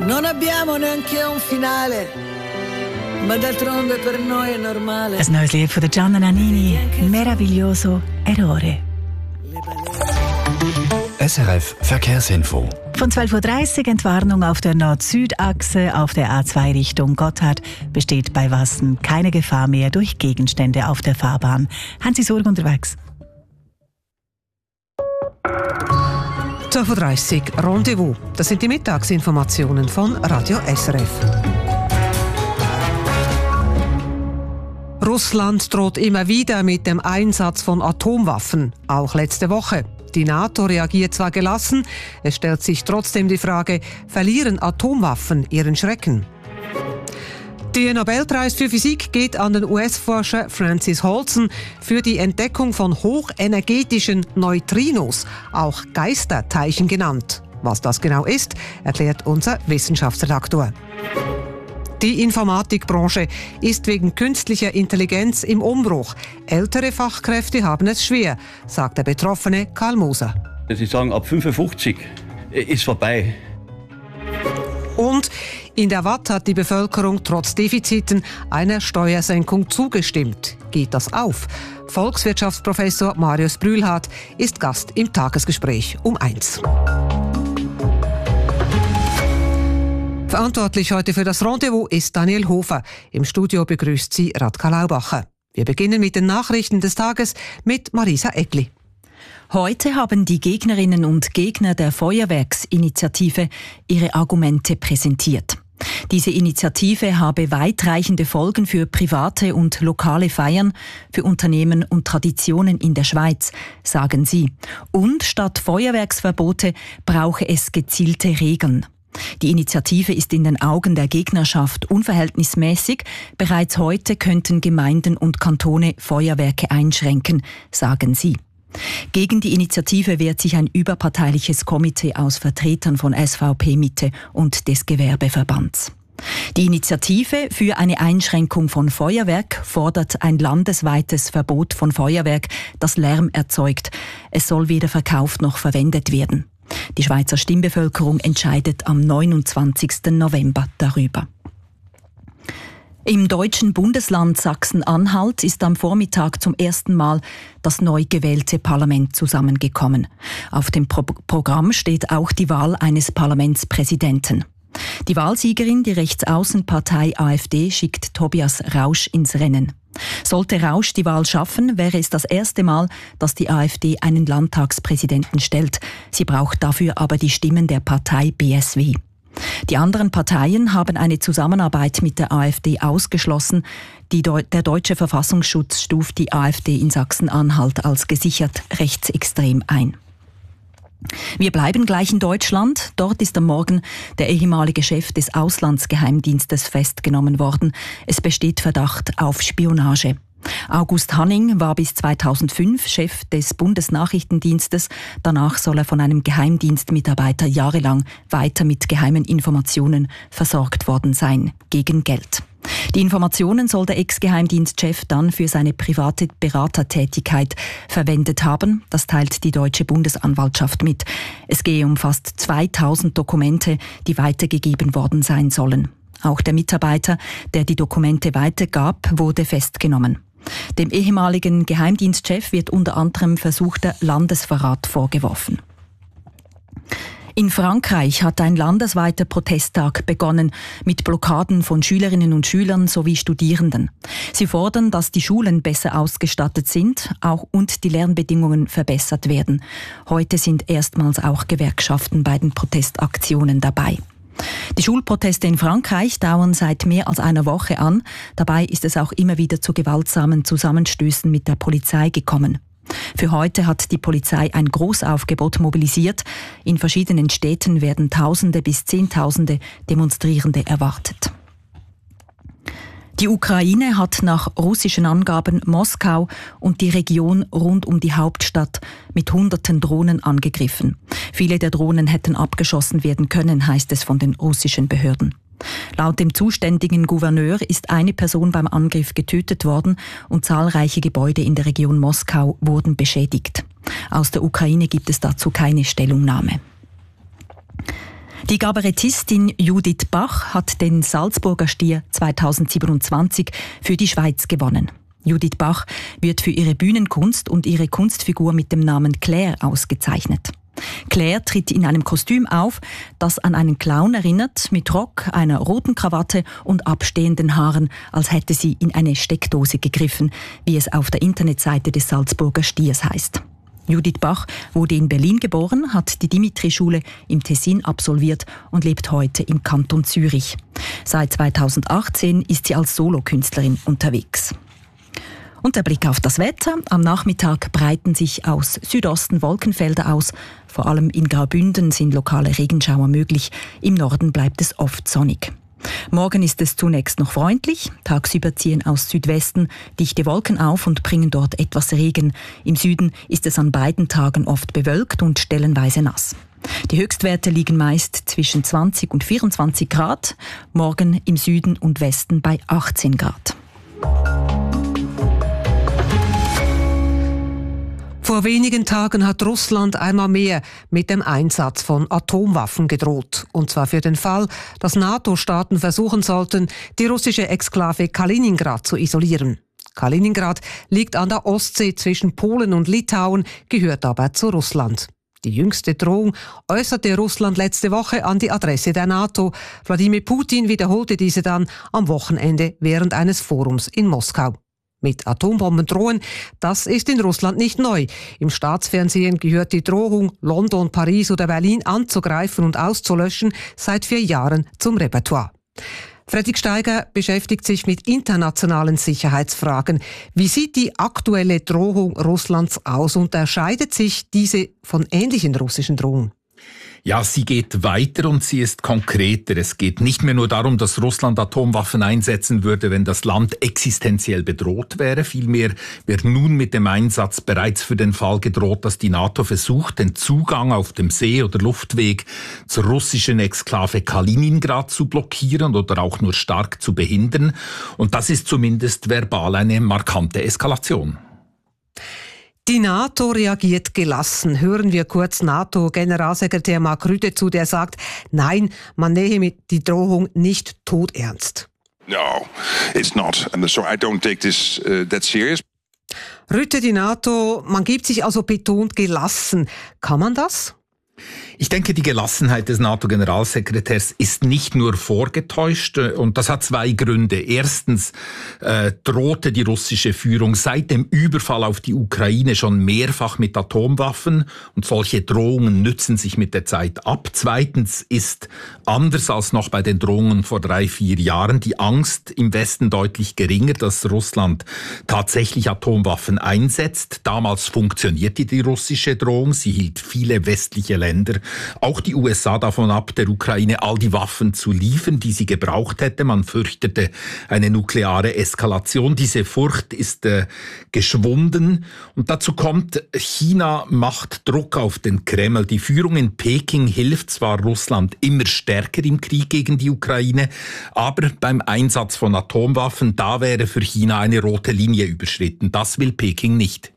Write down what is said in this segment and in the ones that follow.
Non abbiamo neanche un finale, ma d'altronde per noi è normale. Ein neues Lied von Gianna Nannini, Meraviglioso Errore. SRF Verkehrsinfo. Von 12.30 Uhr Entwarnung auf der Nord-Süd-Achse auf der A2 Richtung Gotthard besteht bei Wassen keine Gefahr mehr durch Gegenstände auf der Fahrbahn. Haben Sie Sorge unterwegs? 12.30 Uhr Rendezvous. Das sind die Mittagsinformationen von Radio SRF. Russland droht immer wieder mit dem Einsatz von Atomwaffen, auch letzte Woche. Die NATO reagiert zwar gelassen, es stellt sich trotzdem die Frage, verlieren Atomwaffen ihren Schrecken? Der Nobelpreis für Physik geht an den US-Forscher Francis Holson für die Entdeckung von hochenergetischen Neutrinos, auch Geisterteilchen genannt. Was das genau ist, erklärt unser Wissenschaftsredaktor. Die Informatikbranche ist wegen künstlicher Intelligenz im Umbruch. Ältere Fachkräfte haben es schwer, sagt der Betroffene Karl Moser. Sie sagen, ab 55 ist vorbei. Und in der Watt hat die Bevölkerung trotz Defiziten einer Steuersenkung zugestimmt. Geht das auf? Volkswirtschaftsprofessor Marius Brühlhardt ist Gast im Tagesgespräch um 1. Verantwortlich heute für das Rendezvous ist Daniel Hofer. Im Studio begrüßt sie Radka Laubacher. Wir beginnen mit den Nachrichten des Tages mit Marisa Egli. Heute haben die Gegnerinnen und Gegner der Feuerwerksinitiative ihre Argumente präsentiert. Diese Initiative habe weitreichende Folgen für private und lokale Feiern, für Unternehmen und Traditionen in der Schweiz, sagen sie. Und statt Feuerwerksverbote brauche es gezielte Regeln. Die Initiative ist in den Augen der Gegnerschaft unverhältnismäßig. Bereits heute könnten Gemeinden und Kantone Feuerwerke einschränken, sagen sie. Gegen die Initiative wehrt sich ein überparteiliches Komitee aus Vertretern von SVP Mitte und des Gewerbeverbands. Die Initiative für eine Einschränkung von Feuerwerk fordert ein landesweites Verbot von Feuerwerk, das Lärm erzeugt. Es soll weder verkauft noch verwendet werden. Die Schweizer Stimmbevölkerung entscheidet am 29. November darüber. Im deutschen Bundesland Sachsen-Anhalt ist am Vormittag zum ersten Mal das neu gewählte Parlament zusammengekommen. Auf dem Programm steht auch die Wahl eines Parlamentspräsidenten. Die Wahlsiegerin, die Rechtsaußenpartei AfD, schickt Tobias Rausch ins Rennen. Sollte Rausch die Wahl schaffen, wäre es das erste Mal, dass die AfD einen Landtagspräsidenten stellt. Sie braucht dafür aber die Stimmen der Partei BSW. Die anderen Parteien haben eine Zusammenarbeit mit der AfD ausgeschlossen. Der deutsche Verfassungsschutz stuft die AfD in Sachsen-Anhalt als gesichert rechtsextrem ein. Wir bleiben gleich in Deutschland. Dort ist am Morgen der ehemalige Chef des Auslandsgeheimdienstes festgenommen worden. Es besteht Verdacht auf Spionage. August Hanning war bis 2005 Chef des Bundesnachrichtendienstes. Danach soll er von einem Geheimdienstmitarbeiter jahrelang weiter mit geheimen Informationen versorgt worden sein, gegen Geld. Die Informationen soll der Ex-Geheimdienstchef dann für seine private Beratertätigkeit verwendet haben. Das teilt die Deutsche Bundesanwaltschaft mit. Es gehe um fast 2000 Dokumente, die weitergegeben worden sein sollen. Auch der Mitarbeiter, der die Dokumente weitergab, wurde festgenommen. Dem ehemaligen Geheimdienstchef wird unter anderem versuchter Landesverrat vorgeworfen. In Frankreich hat ein landesweiter Protesttag begonnen mit Blockaden von Schülerinnen und Schülern sowie Studierenden. Sie fordern, dass die Schulen besser ausgestattet sind und die Lernbedingungen verbessert werden. Heute sind erstmals auch Gewerkschaften bei den Protestaktionen dabei. Die Schulproteste in Frankreich dauern seit mehr als einer Woche an. Dabei ist es auch immer wieder zu gewaltsamen Zusammenstößen mit der Polizei gekommen. Für heute hat die Polizei ein Großaufgebot mobilisiert. In verschiedenen Städten werden Tausende bis Zehntausende Demonstrierende erwartet. Die Ukraine hat nach russischen Angaben Moskau und die Region rund um die Hauptstadt mit Hunderten Drohnen angegriffen. Viele der Drohnen hätten abgeschossen werden können, heißt es von den russischen Behörden. Laut dem zuständigen Gouverneur ist eine Person beim Angriff getötet worden und zahlreiche Gebäude in der Region Moskau wurden beschädigt. Aus der Ukraine gibt es dazu keine Stellungnahme. Die Kabarettistin Judith Bach hat den Salzburger Stier 2027 für die Schweiz gewonnen. Judith Bach wird für ihre Bühnenkunst und ihre Kunstfigur mit dem Namen Claire ausgezeichnet. Claire tritt in einem Kostüm auf, das an einen Clown erinnert, mit Rock, einer roten Krawatte und abstehenden Haaren, als hätte sie in eine Steckdose gegriffen, wie es auf der Internetseite des Salzburger Stiers heißt. Judith Bach wurde in Berlin geboren, hat die Dimitri-Schule im Tessin absolviert und lebt heute im Kanton Zürich. Seit 2018 ist sie als Solokünstlerin unterwegs. Und der Blick auf das Wetter. Am Nachmittag breiten sich aus Südosten Wolkenfelder aus. Vor allem in Graubünden sind lokale Regenschauer möglich. Im Norden bleibt es oft sonnig. Morgen ist es zunächst noch freundlich. Tagsüber ziehen aus Südwesten dichte Wolken auf und bringen dort etwas Regen. Im Süden ist es an beiden Tagen oft bewölkt und stellenweise nass. Die Höchstwerte liegen meist zwischen 20 und 24 Grad. Morgen im Süden und Westen bei 18 Grad. Vor wenigen Tagen hat Russland einmal mehr mit dem Einsatz von Atomwaffen gedroht. Und zwar für den Fall, dass NATO-Staaten versuchen sollten, die russische Exklave Kaliningrad zu isolieren. Kaliningrad liegt an der Ostsee zwischen Polen und Litauen, gehört aber zu Russland. Die jüngste Drohung äußerte Russland letzte Woche an die Adresse der NATO. Wladimir Putin wiederholte diese dann am Wochenende während eines Forums in Moskau. Mit Atombomben drohen, das ist in Russland nicht neu. Im Staatsfernsehen gehört die Drohung, London, Paris oder Berlin anzugreifen und auszulöschen, seit 4 Jahren zum Repertoire. Fredrik Steiger beschäftigt sich mit internationalen Sicherheitsfragen. Wie sieht die aktuelle Drohung Russlands aus? Unterscheidet sich diese von ähnlichen russischen Drohungen? Ja, sie geht weiter und sie ist konkreter. Es geht nicht mehr nur darum, dass Russland Atomwaffen einsetzen würde, wenn das Land existenziell bedroht wäre. Vielmehr wird nun mit dem Einsatz bereits für den Fall gedroht, dass die NATO versucht, den Zugang auf dem See- oder Luftweg zur russischen Exklave Kaliningrad zu blockieren oder auch nur stark zu behindern. Und das ist zumindest verbal eine markante Eskalation. Die NATO reagiert gelassen. Hören wir kurz NATO-Generalsekretär Mark Rutte zu, der sagt, nein, man nehme die Drohung nicht todernst. No, it's not. And so I don't take this that serious. Rutte, die NATO, man gibt sich also betont gelassen. Kann man das? Ich denke, die Gelassenheit des NATO-Generalsekretärs ist nicht nur vorgetäuscht und das hat 2 Gründe. Erstens drohte die russische Führung seit dem Überfall auf die Ukraine schon mehrfach mit Atomwaffen und solche Drohungen nützen sich mit der Zeit ab. Zweitens ist, anders als noch bei den Drohungen vor 3-4 Jahren, die Angst im Westen deutlich geringer, dass Russland tatsächlich Atomwaffen einsetzt. Damals funktionierte die russische Drohung, sie hielt viele westliche Länder, auch die USA davon ab, der Ukraine all die Waffen zu liefern, die sie gebraucht hätte. Man fürchtete eine nukleare Eskalation. Diese Furcht ist geschwunden. Und dazu kommt, China macht Druck auf den Kreml. Die Führung in Peking hilft zwar Russland immer stärker im Krieg gegen die Ukraine, aber beim Einsatz von Atomwaffen, da wäre für China eine rote Linie überschritten. Das will Peking nicht.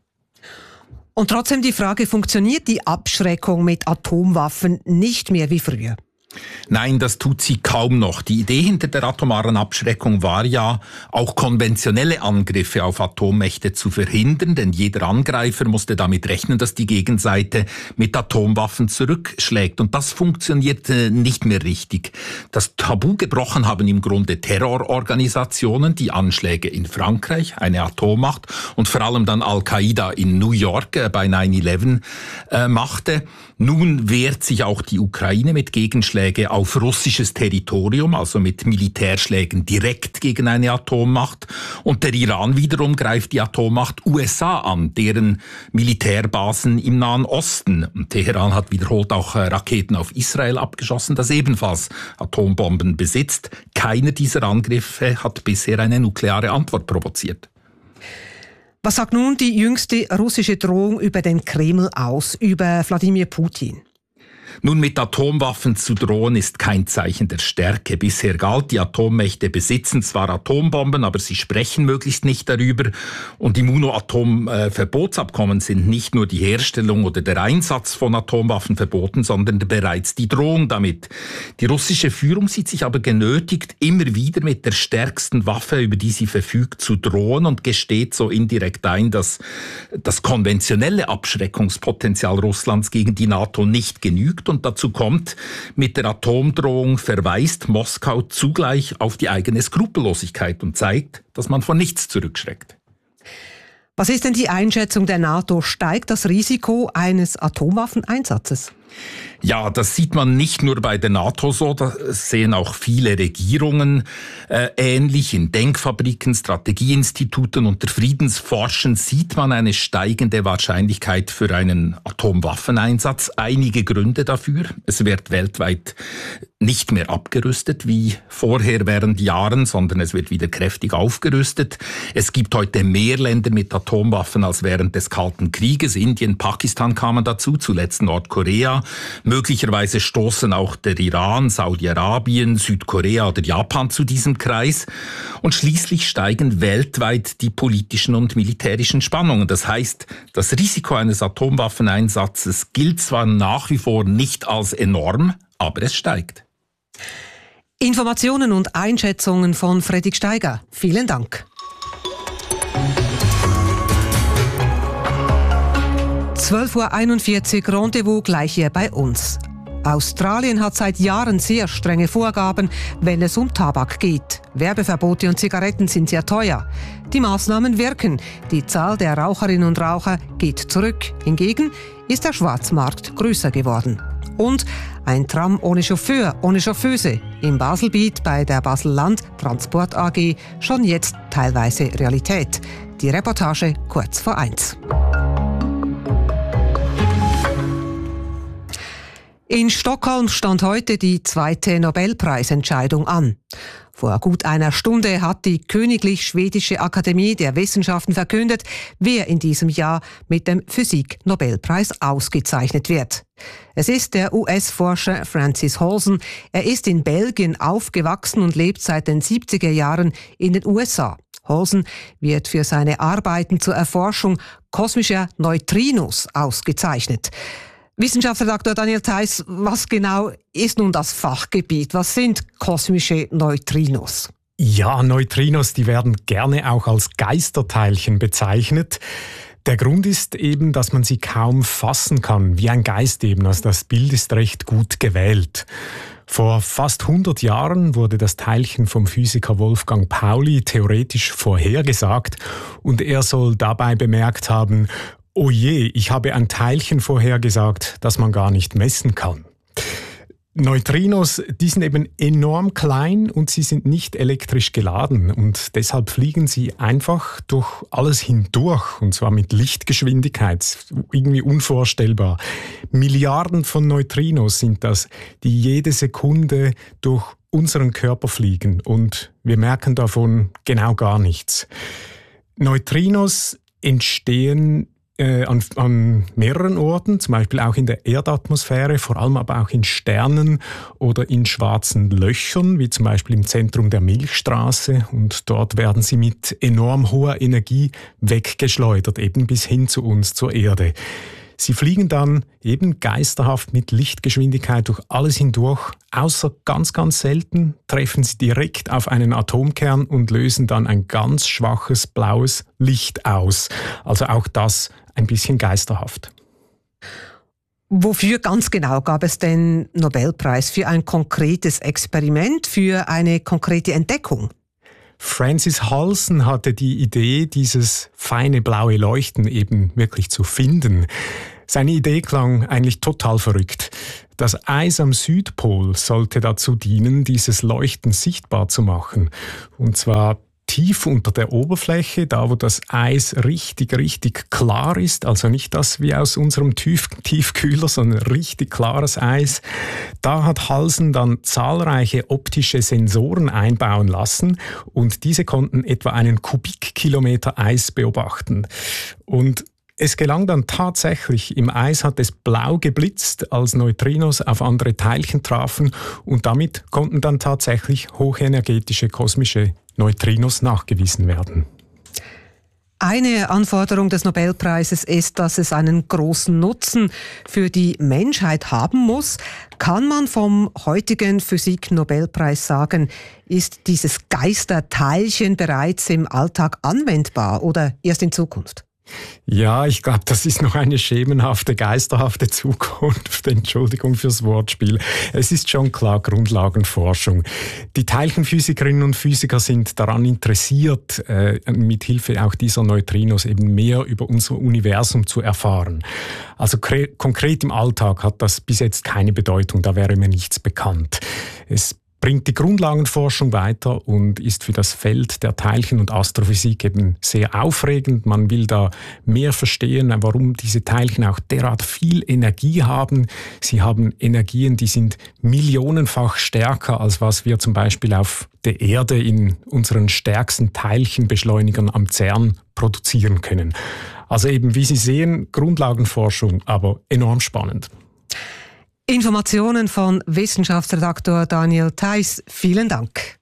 Und trotzdem die Frage, funktioniert die Abschreckung mit Atomwaffen nicht mehr wie früher? Nein, das tut sie kaum noch. Die Idee hinter der atomaren Abschreckung war ja, auch konventionelle Angriffe auf Atommächte zu verhindern, denn jeder Angreifer musste damit rechnen, dass die Gegenseite mit Atomwaffen zurückschlägt. Und das funktioniert nicht mehr richtig. Das Tabu gebrochen haben im Grunde Terrororganisationen, die Anschläge in Frankreich, eine Atommacht, und vor allem dann Al-Qaida in New York bei 9/11 machte. Nun wehrt sich auch die Ukraine mit Gegenschlägen auf russisches Territorium, also mit Militärschlägen direkt gegen eine Atommacht. Und der Iran wiederum greift die Atommacht USA an, deren Militärbasen im Nahen Osten. Und Teheran hat wiederholt auch Raketen auf Israel abgeschossen, das ebenfalls Atombomben besitzt. Keiner dieser Angriffe hat bisher eine nukleare Antwort provoziert. Was sagt nun die jüngste russische Drohung über den Kreml aus, über Wladimir Putin? Nun, mit Atomwaffen zu drohen ist kein Zeichen der Stärke. Bisher galt, die Atommächte besitzen zwar Atombomben, aber sie sprechen möglichst nicht darüber. Und im UNO-Atomverbotsabkommen sind nicht nur die Herstellung oder der Einsatz von Atomwaffen verboten, sondern bereits die Drohung damit. Die russische Führung sieht sich aber genötigt, immer wieder mit der stärksten Waffe, über die sie verfügt, zu drohen und gesteht so indirekt ein, dass das konventionelle Abschreckungspotenzial Russlands gegen die NATO nicht genügt. Und dazu kommt, mit der Atomdrohung verweist Moskau zugleich auf die eigene Skrupellosigkeit und zeigt, dass man vor nichts zurückschreckt. Was ist denn die Einschätzung der NATO? Steigt das Risiko eines Atomwaffeneinsatzes? Ja, das sieht man nicht nur bei der NATO so, das sehen auch viele Regierungen ähnlich. In Denkfabriken, Strategieinstituten und der Friedensforschung sieht man eine steigende Wahrscheinlichkeit für einen Atomwaffeneinsatz. Einige Gründe dafür. Es wird weltweit nicht mehr abgerüstet wie vorher während Jahren, sondern es wird wieder kräftig aufgerüstet. Es gibt heute mehr Länder mit Atomwaffen als während des Kalten Krieges. Indien, Pakistan kamen dazu, zuletzt Nordkorea. Möglicherweise stoßen auch der Iran, Saudi-Arabien, Südkorea oder Japan zu diesem Kreis. Und schließlich steigen weltweit die politischen und militärischen Spannungen. Das heißt, das Risiko eines Atomwaffeneinsatzes gilt zwar nach wie vor nicht als enorm, aber es steigt. Informationen und Einschätzungen von Fredrik Steiger. Vielen Dank. 12.41 Uhr, Rendezvous gleich hier bei uns. Australien hat seit Jahren sehr strenge Vorgaben, wenn es um Tabak geht. Werbeverbote und Zigaretten sind sehr teuer. Die Maßnahmen wirken. Die Zahl der Raucherinnen und Raucher geht zurück. Hingegen ist der Schwarzmarkt größer geworden. Und ein Tram ohne Chauffeur, ohne Chauffeuse. Im Baselbiet bei der Basel-Land Transport AG schon jetzt teilweise Realität. Die Reportage kurz vor 1. In Stockholm stand heute die 2. Nobelpreisentscheidung an. Vor gut einer Stunde hat die Königlich Schwedische Akademie der Wissenschaften verkündet, wer in diesem Jahr mit dem Physik-Nobelpreis ausgezeichnet wird. Es ist der US-Forscher Francis Halsen. Er ist in Belgien aufgewachsen und lebt seit den 70er Jahren in den USA. Halsen wird für seine Arbeiten zur Erforschung kosmischer Neutrinos ausgezeichnet. Wissenschaftsredakteur Daniel Theiss, was genau ist nun das Fachgebiet? Was sind kosmische Neutrinos? Ja, Neutrinos, die werden gerne auch als Geisterteilchen bezeichnet. Der Grund ist eben, dass man sie kaum fassen kann, wie ein Geist eben. Also das Bild ist recht gut gewählt. Vor fast 100 Jahren wurde das Teilchen vom Physiker Wolfgang Pauli theoretisch vorhergesagt und er soll dabei bemerkt haben, oh je, ich habe ein Teilchen vorhergesagt, das man gar nicht messen kann. Neutrinos, die sind eben enorm klein und sie sind nicht elektrisch geladen und deshalb fliegen sie einfach durch alles hindurch und zwar mit Lichtgeschwindigkeit. Irgendwie unvorstellbar. Milliarden von Neutrinos sind das, die jede Sekunde durch unseren Körper fliegen und wir merken davon genau gar nichts. Neutrinos entstehen an mehreren Orten, zum Beispiel auch in der Erdatmosphäre, vor allem aber auch in Sternen oder in schwarzen Löchern, wie zum Beispiel im Zentrum der Milchstraße. Und dort werden sie mit enorm hoher Energie weggeschleudert, eben bis hin zu uns, zur Erde. Sie fliegen dann eben geisterhaft mit Lichtgeschwindigkeit durch alles hindurch, außer ganz, ganz selten treffen sie direkt auf einen Atomkern und lösen dann ein ganz schwaches blaues Licht aus. Also auch das ein bisschen geisterhaft. Wofür ganz genau gab es den Nobelpreis? Für ein konkretes Experiment, für eine konkrete Entdeckung? Francis Halsen hatte die Idee, dieses feine blaue Leuchten eben wirklich zu finden. Seine Idee klang eigentlich total verrückt. Das Eis am Südpol sollte dazu dienen, dieses Leuchten sichtbar zu machen. Und zwar tief unter der Oberfläche, da wo das Eis richtig klar ist, also nicht das wie aus unserem Tiefkühler, sondern richtig klares Eis. Da hat Halsen dann zahlreiche optische Sensoren einbauen lassen und diese konnten etwa einen Kubikkilometer Eis beobachten. Und Es gelang dann tatsächlich, im Eis hat es blau geblitzt, als Neutrinos auf andere Teilchen trafen und damit konnten dann tatsächlich hochenergetische kosmische Neutrinos nachgewiesen werden. Eine Anforderung des Nobelpreises ist, dass es einen großen Nutzen für die Menschheit haben muss. Kann man vom heutigen Physik-Nobelpreis sagen, ist dieses Geisterteilchen bereits im Alltag anwendbar oder erst in Zukunft? Ja, ich glaube, das ist noch eine schemenhafte, geisterhafte Zukunft. Entschuldigung fürs Wortspiel. Es ist schon klar Grundlagenforschung. Die Teilchenphysikerinnen und Physiker sind daran interessiert, mit Hilfe auch dieser Neutrinos eben mehr über unser Universum zu erfahren. Also konkret im Alltag hat das bis jetzt keine Bedeutung, da wäre mir nichts bekannt. Es bringt die Grundlagenforschung weiter und ist für das Feld der Teilchen- und Astrophysik eben sehr aufregend. Man will da mehr verstehen, warum diese Teilchen auch derart viel Energie haben. Sie haben Energien, die sind millionenfach stärker, als was wir zum Beispiel auf der Erde in unseren stärksten Teilchenbeschleunigern am CERN produzieren können. Also eben, wie Sie sehen, Grundlagenforschung, aber enorm spannend. Informationen von Wissenschaftsredaktor Daniel Theiss. Vielen Dank.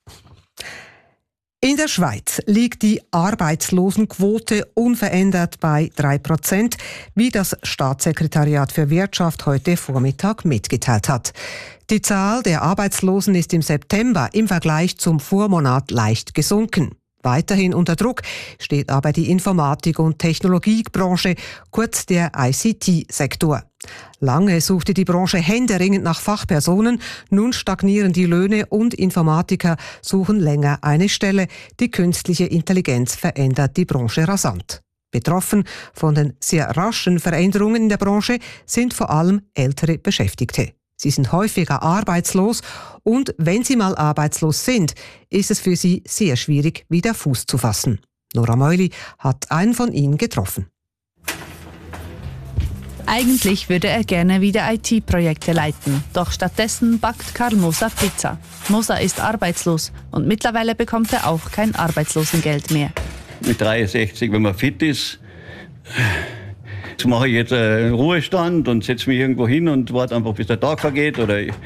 In der Schweiz liegt die Arbeitslosenquote unverändert bei 3%, wie das Staatssekretariat für Wirtschaft heute Vormittag mitgeteilt hat. Die Zahl der Arbeitslosen ist im September im Vergleich zum Vormonat leicht gesunken. Weiterhin unter Druck steht aber die Informatik- und Technologiebranche, kurz der ICT-Sektor. Lange suchte die Branche händeringend nach Fachpersonen, nun stagnieren die Löhne und Informatiker suchen länger eine Stelle. Die künstliche Intelligenz verändert die Branche rasant. Betroffen von den sehr raschen Veränderungen in der Branche sind vor allem ältere Beschäftigte. Sie sind häufiger arbeitslos und wenn sie mal arbeitslos sind, ist es für sie sehr schwierig, wieder Fuß zu fassen. Nora Meuli hat einen von ihnen getroffen. Eigentlich würde er gerne wieder IT-Projekte leiten, doch stattdessen backt Karl Moser Pizza. Moser ist arbeitslos und mittlerweile bekommt er auch kein Arbeitslosengeld mehr. Mit 63, wenn man fit ist, so mache ich jetzt einen Ruhestand und setze mich irgendwo hin und warte einfach, bis der Tag vergeht.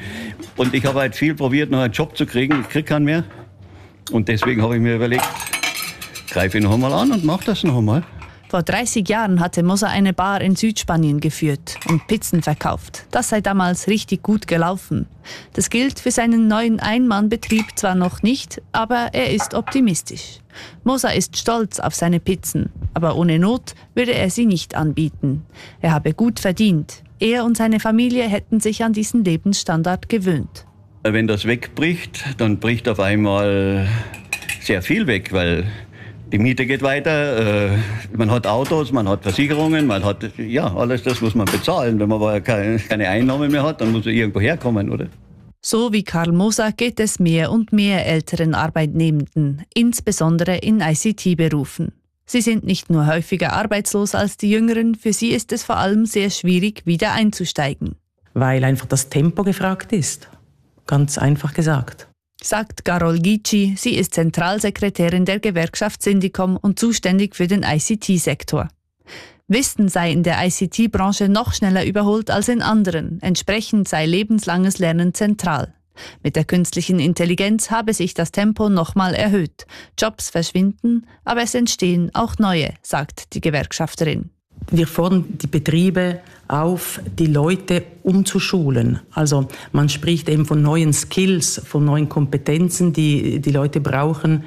Und ich habe halt viel probiert, noch einen Job zu kriegen. Ich kriege keinen mehr. Und deswegen habe ich mir überlegt, greife ich noch einmal an und mache das noch einmal. Vor 30 Jahren hatte Moser eine Bar in Südspanien geführt und Pizzen verkauft. Das sei damals richtig gut gelaufen. Das gilt für seinen neuen Ein-Mann-Betrieb zwar noch nicht, aber er ist optimistisch. Moser ist stolz auf seine Pizzen, aber ohne Not würde er sie nicht anbieten. Er habe gut verdient. Er und seine Familie hätten sich an diesen Lebensstandard gewöhnt. Wenn das wegbricht, dann bricht auf einmal sehr viel weg, weil die Miete geht weiter, man hat Autos, man hat Versicherungen, man hat, ja, alles das muss man bezahlen. Wenn man aber keine Einnahmen mehr hat, dann muss man irgendwo herkommen, oder? So wie Karl Moser geht es mehr und mehr älteren Arbeitnehmenden, insbesondere in ICT-Berufen. Sie sind nicht nur häufiger arbeitslos als die Jüngeren, für sie ist es vor allem sehr schwierig, wieder einzusteigen. Weil einfach das Tempo gefragt ist, ganz einfach gesagt. Sagt Carol Gici, sie ist Zentralsekretärin der Gewerkschaft Syndicom und zuständig für den ICT-Sektor. Wissen sei in der ICT-Branche noch schneller überholt als in anderen, entsprechend sei lebenslanges Lernen zentral. Mit der künstlichen Intelligenz habe sich das Tempo nochmal erhöht. Jobs verschwinden, aber es entstehen auch neue, sagt die Gewerkschafterin. Wir fordern die Betriebe auf, die Leute umzuschulen. Also man spricht eben von neuen Skills, von neuen Kompetenzen, die die Leute brauchen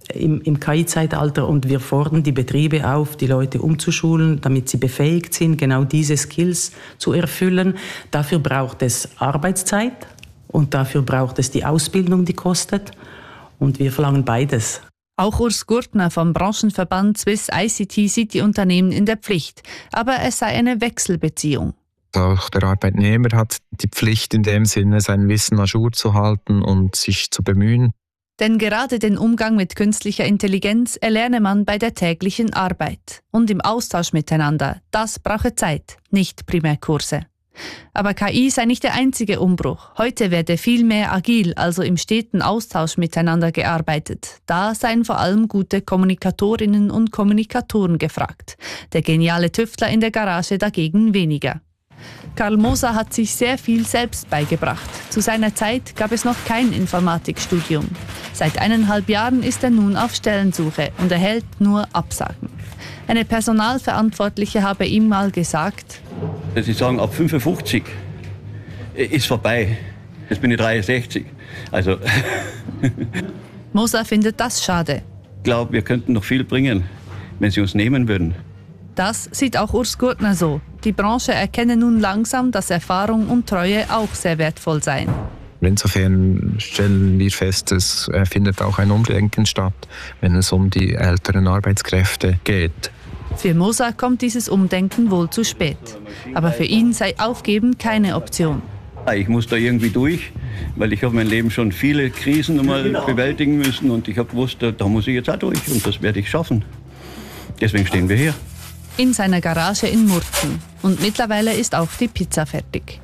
im KI-Zeitalter. Und wir fordern die Betriebe auf, die Leute umzuschulen, damit sie befähigt sind, genau diese Skills zu erfüllen. Dafür braucht es Arbeitszeit und dafür braucht es die Ausbildung, die kostet. Und wir verlangen beides. Auch Urs Gurtner vom Branchenverband Swiss ICT sieht die Unternehmen in der Pflicht. Aber es sei eine Wechselbeziehung. Auch der Arbeitnehmer hat die Pflicht in dem Sinne, sein Wissen à jour zu halten und sich zu bemühen. Denn gerade den Umgang mit künstlicher Intelligenz erlerne man bei der täglichen Arbeit. Und im Austausch miteinander, das brauche Zeit, nicht Primärkurse. Aber KI sei nicht der einzige Umbruch. Heute werde viel mehr agil, also im steten Austausch miteinander gearbeitet. Da seien vor allem gute Kommunikatorinnen und Kommunikatoren gefragt. Der geniale Tüftler in der Garage dagegen weniger. Karl Moser hat sich sehr viel selbst beigebracht. Zu seiner Zeit gab es noch kein Informatikstudium. Seit 1,5 Jahren ist er nun auf Stellensuche und erhält nur Absagen. Eine Personalverantwortliche habe ihm mal gesagt: Sie sagen, ab 55 ist vorbei. Jetzt bin ich 63. Also Moser findet das schade. Ich glaube, wir könnten noch viel bringen, wenn Sie uns nehmen würden. Das sieht auch Urs Gurtner so. Die Branche erkenne nun langsam, dass Erfahrung und Treue auch sehr wertvoll seien. Insofern stellen wir fest, es findet auch ein Umdenken statt, wenn es um die älteren Arbeitskräfte geht. Für Moser kommt dieses Umdenken wohl zu spät. Aber für ihn sei Aufgeben keine Option. Ich muss da irgendwie durch, weil ich habe mein Leben schon viele Krisen mal bewältigen müssen und ich habe gewusst, da muss ich jetzt auch durch und das werde ich schaffen. Deswegen stehen wir hier. In seiner Garage in Murten. Und mittlerweile ist auch die Pizza fertig.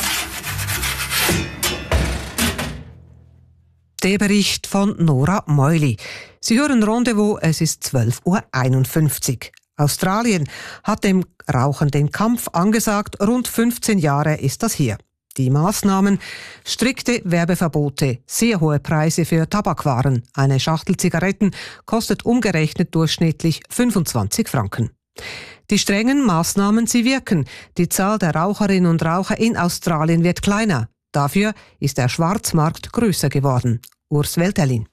Der Bericht von Nora Meuli. Sie hören Rendezvous, es ist 12:51 Uhr. Australien hat dem Rauchen den Kampf angesagt. Rund 15 Jahre ist das hier. Die Maßnahmen: strikte Werbeverbote, sehr hohe Preise für Tabakwaren. Eine Schachtel Zigaretten kostet umgerechnet durchschnittlich 25 Franken. Die strengen Maßnahmen, sie wirken. Die Zahl der Raucherinnen und Raucher in Australien wird kleiner. Dafür ist der Schwarzmarkt größer geworden. Urs Welterlin.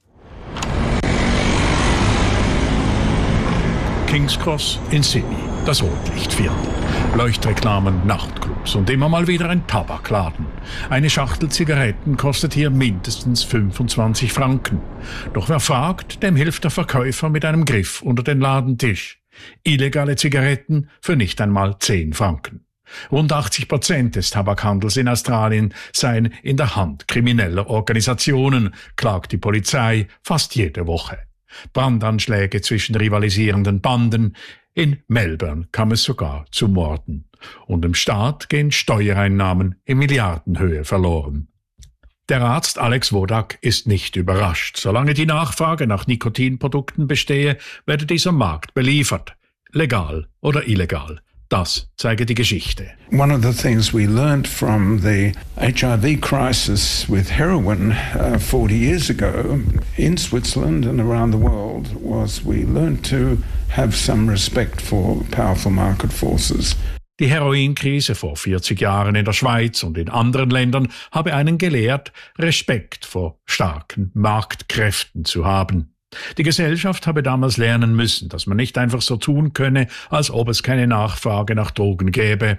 King's Cross in Sydney, das Rotlichtviertel. Leuchtreklamen, Nachtclubs und immer mal wieder ein Tabakladen. Eine Schachtel Zigaretten kostet hier mindestens 25 Franken. Doch wer fragt, dem hilft der Verkäufer mit einem Griff unter den Ladentisch. Illegale Zigaretten für nicht einmal 10 Franken. Rund 80% des Tabakhandels in Australien seien in der Hand krimineller Organisationen, klagt die Polizei fast jede Woche. Brandanschläge zwischen rivalisierenden Banden. In Melbourne kam es sogar zu Morden. Und dem Staat gehen Steuereinnahmen in Milliardenhöhe verloren. Der Arzt Alex Wodak ist nicht überrascht. Solange die Nachfrage nach Nikotinprodukten bestehe, werde dieser Markt beliefert. Legal oder illegal. Das zeige die Geschichte. One of the things we learned from the HIV crisis with heroin 40 years ago in Switzerland and around the world was we learned to have some respect for powerful market forces. Die Heroinkrise vor 40 Jahren in der Schweiz und in anderen Ländern habe einen gelehrt, Respekt vor starken Marktkräften zu haben. Die Gesellschaft habe damals lernen müssen, dass man nicht einfach so tun könne, als ob es keine Nachfrage nach Drogen gäbe.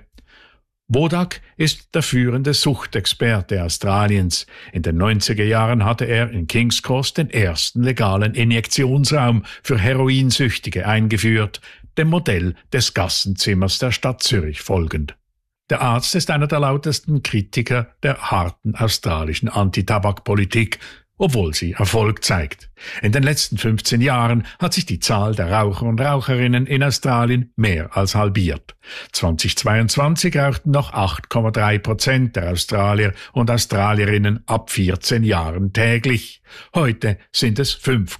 Wodak ist der führende Suchtexperte Australiens. In den 90er Jahren hatte er in King's Cross den ersten legalen Injektionsraum für Heroinsüchtige eingeführt, dem Modell des Gassenzimmers der Stadt Zürich folgend. Der Arzt ist einer der lautesten Kritiker der harten australischen Antitabakpolitik, obwohl sie Erfolg zeigt. In den letzten 15 Jahren hat sich die Zahl der Raucher und Raucherinnen in Australien mehr als halbiert. 2022 rauchten noch 8,3% der Australier und Australierinnen ab 14 Jahren täglich. Heute sind es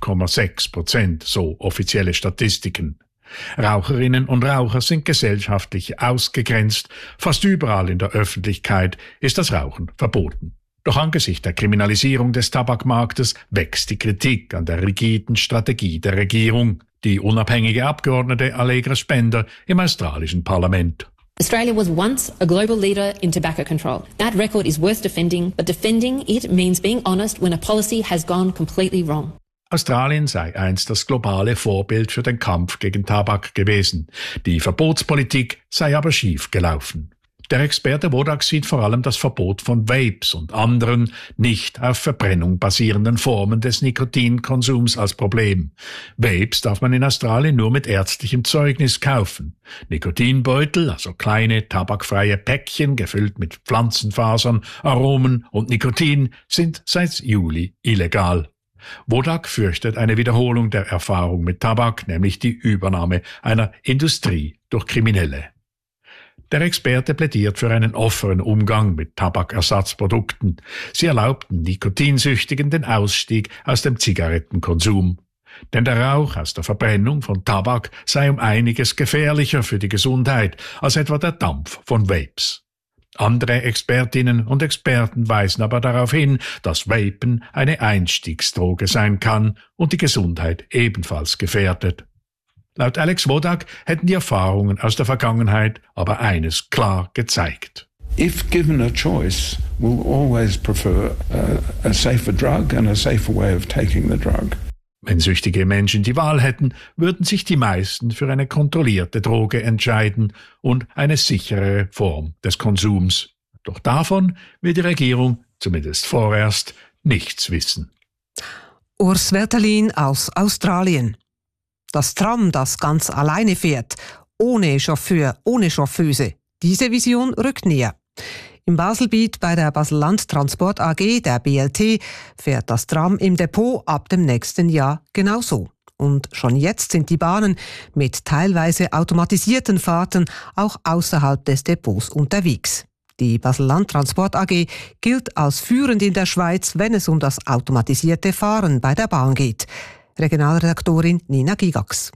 5,6%, so offizielle Statistiken. Raucherinnen und Raucher sind gesellschaftlich ausgegrenzt. Fast überall in der Öffentlichkeit ist das Rauchen verboten. Doch angesichts der Kriminalisierung des Tabakmarktes wächst die Kritik an der rigiden Strategie der Regierung. Die unabhängige Abgeordnete Allegra Spender im australischen Parlament. Australia was once a global leader in tobacco control. That record is worth defending, but defending it means being honest when a policy has gone completely wrong. Australien sei einst das globale Vorbild für den Kampf gegen Tabak gewesen. Die Verbotspolitik sei aber schief gelaufen. Der Experte Wodak sieht vor allem das Verbot von Vapes und anderen nicht auf Verbrennung basierenden Formen des Nikotinkonsums als Problem. Vapes darf man in Australien nur mit ärztlichem Zeugnis kaufen. Nikotinbeutel, also kleine tabakfreie Päckchen gefüllt mit Pflanzenfasern, Aromen und Nikotin, sind seit Juli illegal. Wodak fürchtet eine Wiederholung der Erfahrung mit Tabak, nämlich die Übernahme einer Industrie durch Kriminelle. Der Experte plädiert für einen offenen Umgang mit Tabakersatzprodukten. Sie erlaubten Nikotinsüchtigen den Ausstieg aus dem Zigarettenkonsum. Denn der Rauch aus der Verbrennung von Tabak sei um einiges gefährlicher für die Gesundheit als etwa der Dampf von Vapes. Andere Expertinnen und Experten weisen aber darauf hin, dass Vapen eine Einstiegsdroge sein kann und die Gesundheit ebenfalls gefährdet. Laut Alex Wodak hätten die Erfahrungen aus der Vergangenheit aber eines klar gezeigt. If given a choice, we'll always prefer a safer drug and a safer way of taking the drug. Wenn süchtige Menschen die Wahl hätten, würden sich die meisten für eine kontrollierte Droge entscheiden und eine sichere Form des Konsums. Doch davon will die Regierung, zumindest vorerst, nichts wissen. Urs Wertelin aus Australien. Das Tram, das ganz alleine fährt, ohne Chauffeur, ohne Chauffeuse. Diese Vision rückt näher. Im Baselbiet bei der Basel-Land Transport AG, der BLT, fährt das Tram im Depot ab dem nächsten Jahr genauso. Und schon jetzt sind die Bahnen mit teilweise automatisierten Fahrten auch außerhalb des Depots unterwegs. Die Basel-Land Transport AG gilt als führend in der Schweiz, wenn es um das automatisierte Fahren bei der Bahn geht. Regionalredaktorin Nina Gigax.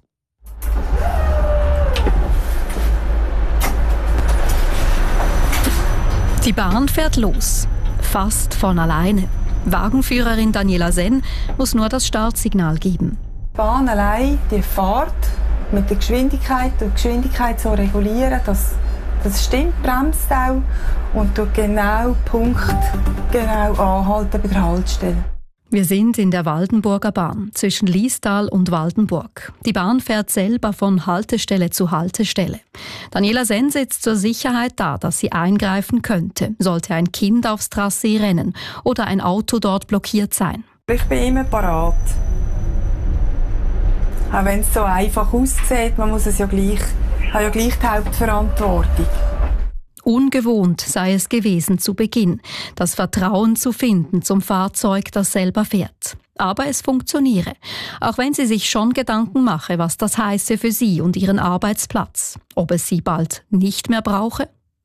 Die Bahn fährt los, fast von alleine. Wagenführerin Daniela Senn muss nur das Startsignal geben. Die Bahn allein, die Fahrt mit der Geschwindigkeit, die Geschwindigkeit so regulieren, das stimmt, bremst auch und tut genau Punkt, genau anhalten bei der Haltestelle. Wir sind in der Waldenburger Bahn zwischen Liestal und Waldenburg. Die Bahn fährt selber von Haltestelle zu Haltestelle. Daniela Senn sitzt zur Sicherheit da, dass sie eingreifen könnte, sollte ein Kind aufs Trassee rennen oder ein Auto dort blockiert sein. Ich bin immer parat. Auch wenn es so einfach aussieht, man muss es ja gleich, hat ja gleich die Hauptverantwortung. Ungewohnt sei es gewesen zu Beginn, das Vertrauen zu finden zum Fahrzeug, das selber fährt. Aber es funktioniere, auch wenn sie sich schon Gedanken mache, was das heiße für sie und ihren Arbeitsplatz. Ob es sie bald nicht mehr brauche?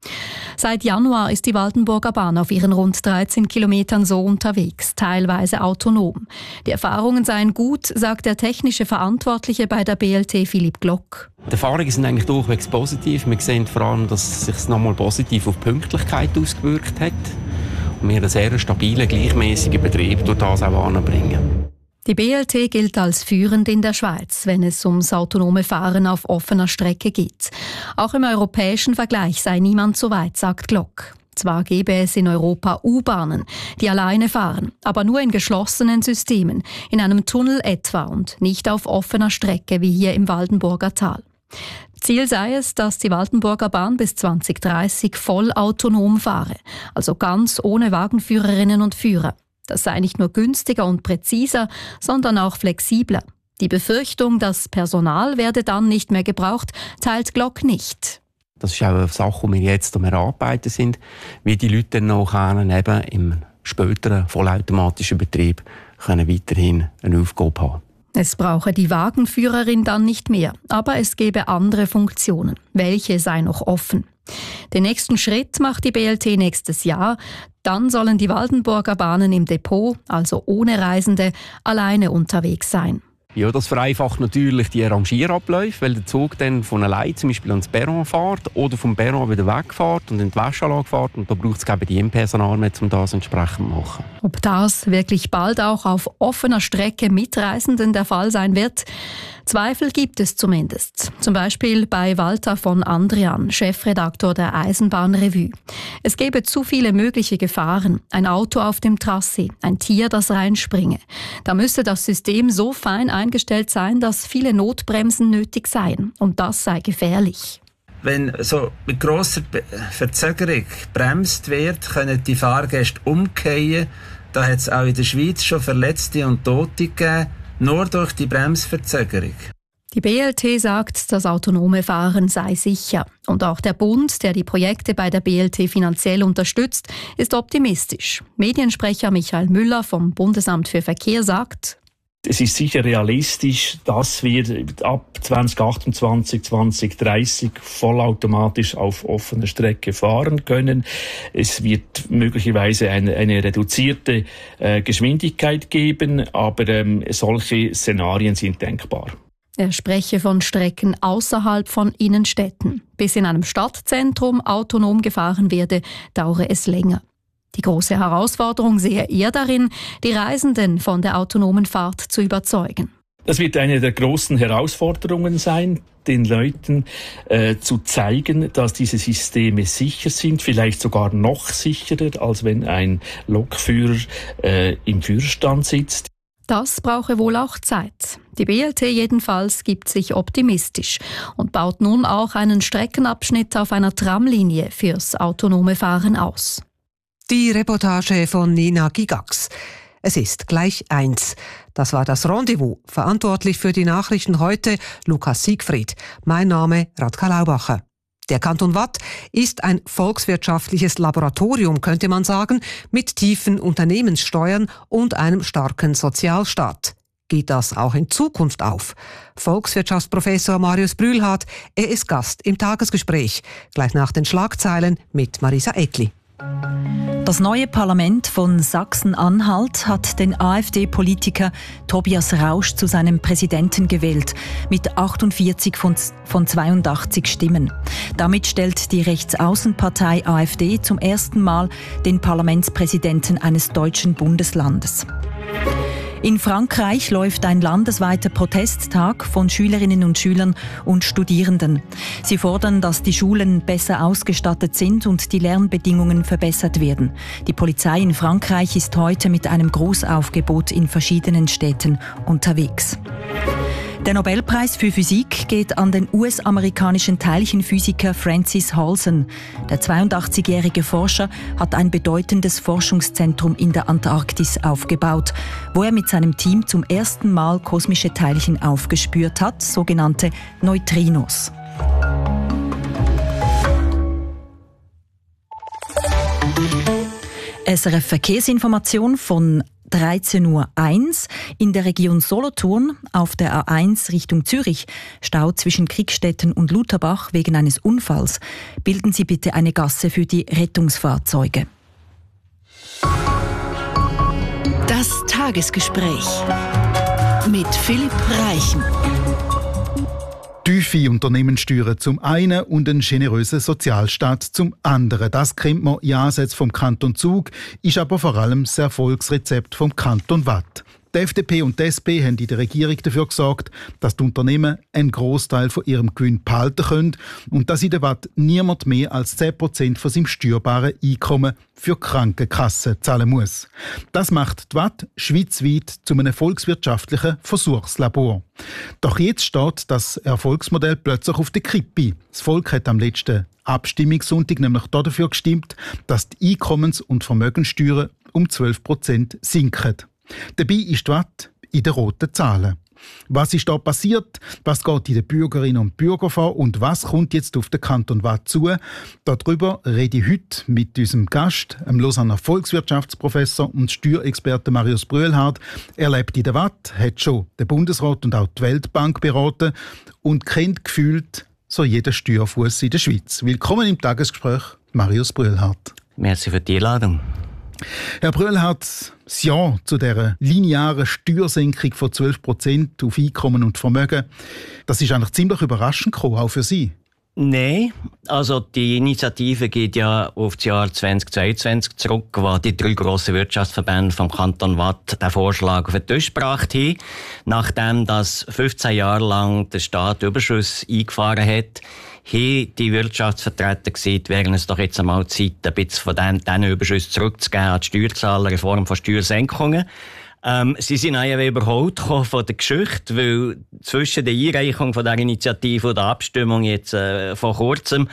Seit Januar ist die Waldenburger Bahn auf ihren rund 13 Kilometern so unterwegs, teilweise autonom. Die Erfahrungen seien gut, sagt der technische Verantwortliche bei der BLT Philipp Glock. Die Erfahrungen sind eigentlich durchwegs positiv. Wir sehen vor allem, dass es sich nochmal positiv auf die Pünktlichkeit ausgewirkt hat und wir einen sehr stabilen, gleichmäßigen Betrieb durch das auch anbringen. Die BLT gilt als führend in der Schweiz, wenn es ums autonome Fahren auf offener Strecke geht. Auch im europäischen Vergleich sei niemand so weit, sagt Glock. Zwar gäbe es in Europa U-Bahnen, die alleine fahren, aber nur in geschlossenen Systemen, in einem Tunnel etwa und nicht auf offener Strecke wie hier im Waldenburger Tal. Ziel sei es, dass die Waldenburger Bahn bis 2030 voll autonom fahre, also ganz ohne Wagenführerinnen und Führer. Das sei nicht nur günstiger und präziser, sondern auch flexibler. Die Befürchtung, das Personal werde dann nicht mehr gebraucht, teilt Glock nicht. Das ist auch eine Sache, die wir jetzt am Erarbeiten sind, wie die Leute dann nachher eben im späteren vollautomatischen Betrieb können weiterhin eine Aufgabe haben. Es brauche die Wagenführerin dann nicht mehr, aber es gäbe andere Funktionen. Welche sei noch offen? Den nächsten Schritt macht die BLT nächstes Jahr. Dann sollen die Waldenburger Bahnen im Depot, also ohne Reisende, alleine unterwegs sein. Ja, das vereinfacht natürlich die Rangierabläufe, weil der Zug dann von allein zum Beispiel ans Perron fährt oder vom Perron wieder wegfährt und in die Wäschanlage fährt. Und da braucht es eben die Personal mehr, um das entsprechend zu machen. Ob das wirklich bald auch auf offener Strecke mit Reisenden der Fall sein wird? Zweifel gibt es zumindest. Zum Beispiel bei Walter von Andrian, Chefredaktor der Eisenbahnrevue. Es gäbe zu viele mögliche Gefahren. Ein Auto auf dem Trassee, ein Tier, das reinspringe. Da müsste das System so fein eingestellt sein, dass viele Notbremsen nötig seien. Und das sei gefährlich. Wenn so mit grosser Verzögerung bremst wird, können die Fahrgäste umkehren. Da hat es auch in der Schweiz schon Verletzte und Tote gegeben. Nur durch die Bremsverzögerung. Die BLT sagt, das autonome Fahren sei sicher. Und auch der Bund, der die Projekte bei der BLT finanziell unterstützt, ist optimistisch. Mediensprecher Michael Müller vom Bundesamt für Verkehr sagt: Es ist sicher realistisch, dass wir ab 2028, 2030 vollautomatisch auf offener Strecke fahren können. Es wird möglicherweise eine reduzierte Geschwindigkeit geben, aber solche Szenarien sind denkbar. Er spreche von Strecken außerhalb von Innenstädten. Bis in einem Stadtzentrum autonom gefahren werde, dauere es länger. Die große Herausforderung sehe er darin, die Reisenden von der autonomen Fahrt zu überzeugen. Das wird eine der großen Herausforderungen sein, den Leuten zu zeigen, dass diese Systeme sicher sind, vielleicht sogar noch sicherer, als wenn ein Lokführer im Führerstand sitzt. Das brauche wohl auch Zeit. Die BLT jedenfalls gibt sich optimistisch und baut nun auch einen Streckenabschnitt auf einer Tramlinie fürs autonome Fahren aus. Die Reportage von Nina Gigax. Es ist gleich 1. Das war das Rendezvous. Verantwortlich für die Nachrichten heute Lukas Siegfried. Mein Name Radka Laubacher. Der Kanton Waadt ist ein volkswirtschaftliches Laboratorium, könnte man sagen, mit tiefen Unternehmenssteuern und einem starken Sozialstaat. Geht das auch in Zukunft auf? Volkswirtschaftsprofessor Marius Brühlhardt, er ist Gast im Tagesgespräch. Gleich nach den Schlagzeilen mit Marisa Eckli. Das neue Parlament von Sachsen-Anhalt hat den AfD-Politiker Tobias Rausch zu seinem Präsidenten gewählt, mit 48 von 82 Stimmen. Damit stellt die Rechtsaußenpartei AfD zum ersten Mal den Parlamentspräsidenten eines deutschen Bundeslandes. In Frankreich läuft ein landesweiter Protesttag von Schülerinnen und Schülern und Studierenden. Sie fordern, dass die Schulen besser ausgestattet sind und die Lernbedingungen verbessert werden. Die Polizei in Frankreich ist heute mit einem Großaufgebot in verschiedenen Städten unterwegs. Der Nobelpreis für Physik geht an den US-amerikanischen Teilchenphysiker Francis Halsen. Der 82-jährige Forscher hat ein bedeutendes Forschungszentrum in der Antarktis aufgebaut, wo er mit seinem Team zum ersten Mal kosmische Teilchen aufgespürt hat, sogenannte Neutrinos. SRF Verkehrsinformation von 13.01 Uhr. In der Region Solothurn auf der A1 Richtung Zürich Stau zwischen Kriegstetten und Lutherbach wegen eines Unfalls. Bilden Sie bitte eine Gasse für die Rettungsfahrzeuge. Das Tagesgespräch mit Philipp Reichen. Tiefe Unternehmenssteuern zum einen und einen generösen Sozialstaat zum anderen. Das kennt man in Ansätzen vom Kanton Zug, ist aber vor allem das Erfolgsrezept vom Kanton Waadt. Die FDP und die SP haben in der Regierung dafür gesorgt, dass die Unternehmen einen Großteil von ihrem Gewinn behalten können und dass in der Waadt niemand mehr als 10% von seinem steuerbaren Einkommen für Krankenkassen zahlen muss. Das macht die Waadt schweizweit zu einem volkswirtschaftlichen Versuchslabor. Doch jetzt steht das Erfolgsmodell plötzlich auf der Kippe. Das Volk hat am letzten Abstimmungssonntag nämlich dafür gestimmt, dass die Einkommens- und Vermögenssteuern um 12% sinken. Dabei ist die Waadt in den roten Zahlen. Was ist da passiert? Was geht in den Bürgerinnen und Bürgern vor? Und was kommt jetzt auf den Kanton Waadt zu? Darüber rede ich heute mit unserem Gast, dem Lausanner Volkswirtschaftsprofessor und Steuerexperten Marius Brühlhardt. Er lebt in der Waadt, hat schon den Bundesrat und auch die Weltbank beraten und kennt gefühlt so jeden Steuerfuss in der Schweiz. Willkommen im Tagesgespräch, Marius Brühlhardt. Merci für die Einladung. Herr Brühlhardt, das Ja zu dieser linearen Steuersenkung von 12% auf Einkommen und Vermögen, das ist eigentlich ziemlich überraschend gekommen, auch für Sie. Nein, also die Initiative geht ja auf das Jahr 2022 zurück, wo die 3 grossen Wirtschaftsverbände vom Kanton Waadt den Vorschlag auf den Tisch gebracht haben. Nachdem das 15 Jahre lang der Staat Überschuss eingefahren hat, haben die Wirtschaftsvertreter gesagt, wäre es doch jetzt einmal Zeit, ein bisschen von diesen Überschüssen zurückzugeben an die Steuerzahler in Form von Steuersenkungen. Sie sind eigentlich überholt von der Geschichte, weil zwischen der Einreichung von der Initiative und der Abstimmung jetzt vor kurzem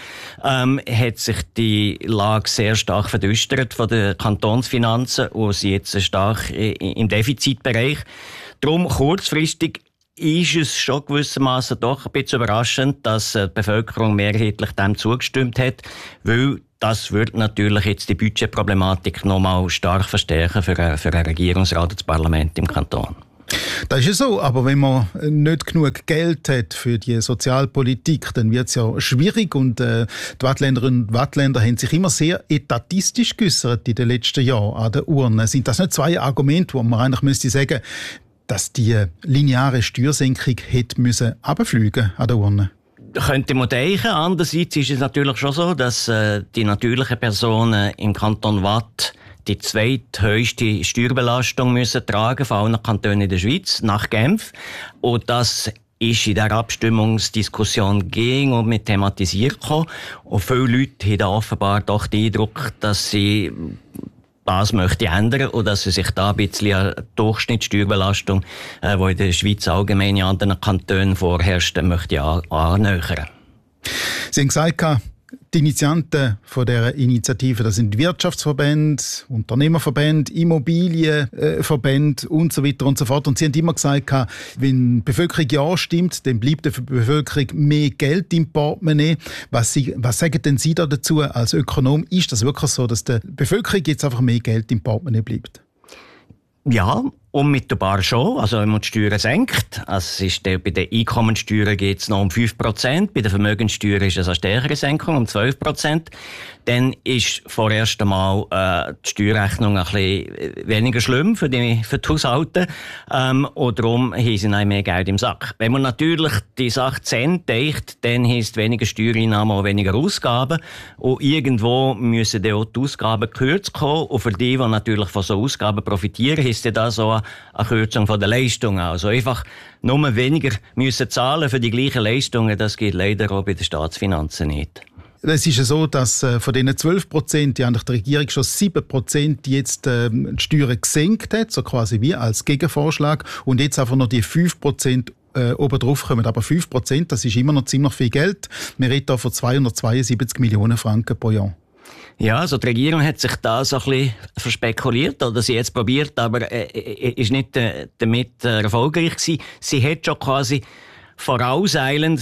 hat sich die Lage sehr stark verdüstert von den Kantonsfinanzen und sind jetzt stark im Defizitbereich. Darum kurzfristig ist es schon gewissermaßen doch ein bisschen überraschend, dass die Bevölkerung mehrheitlich dem zugestimmt hat, weil das wird natürlich jetzt die Budgetproblematik noch mal stark verstärken für einen Regierungsrat und das Parlament im Kanton. Das ist ja so, aber wenn man nicht genug Geld hat für die Sozialpolitik, dann wird es ja schwierig und die Wattländerinnen und Wattländer haben sich immer sehr etatistisch geäussert in den letzten Jahren an der Urne. Sind das nicht zwei Argumente, wo man eigentlich müsste sagen, dass die lineare Steuersenkung hätte müssen runterfliegen an der Urne? Könnte man denken. Andererseits ist es natürlich schon so, dass die natürlichen Personen im Kanton Watt die zweithöchste Steuerbelastung müssen tragen von allen Kantonen in der Schweiz, nach Genf. Und das ist in der Abstimmungsdiskussion gegen und mit thematisiert gekommen. Und viele Leute haben da offenbar doch den Eindruck, dass sie das möchte ändern und dass sie sich da ein bisschen an die Durchschnittssteuerbelastung, die in der Schweiz allgemein in anderen Kantonen vorherrscht, möchte annähern. Sie haben gesagt, die Initianten von dieser Initiative, das sind Wirtschaftsverbände, Unternehmerverbände, Immobilienverbände und so weiter und so fort. Und sie haben immer gesagt, wenn die Bevölkerung ja stimmt, dann bleibt der Bevölkerung mehr Geld im Portemonnaie. Was sagen denn Sie da dazu als Ökonom? Ist das wirklich so, dass der Bevölkerung jetzt einfach mehr Geld im Portemonnaie bleibt? Ja, unmittelbar schon. Also wenn man die Steuern senkt, also bei den Einkommensteuern geht es noch um 5%, bei der Vermögenssteuer ist es eine stärkere Senkung, um 12%. Dann ist vorerst einmal die Steuerrechnung ein bisschen weniger schlimm für die Haushalte. Und darum haben sie noch mehr Geld im Sack. Wenn man natürlich die Sache zu Ende denkt, dann heisst weniger Steuereinnahmen und weniger Ausgaben. Und irgendwo müssen dann auch die Ausgaben gekürzt kommen. Und für die natürlich von so Ausgaben profitieren, heisst das so eine Kürzung von den Leistungen. Also einfach nur weniger müssen zahlen für die gleichen Leistungen, das geht leider auch bei den Staatsfinanzen nicht. Es ist ja so, dass von diesen 12% die eigentlich die Regierung schon 7% jetzt die Steuern gesenkt hat, so quasi wie als Gegenvorschlag. Und jetzt einfach noch die 5% obendrauf kommen. Aber 5%, das ist immer noch ziemlich viel Geld. Wir reden hier von 272 Millionen Franken pro Jahr. Ja, also die Regierung hat sich da so ein bisschen verspekuliert, oder sie jetzt probiert, aber ist nicht damit erfolgreich gewesen. Sie hat schon quasi vorauseilend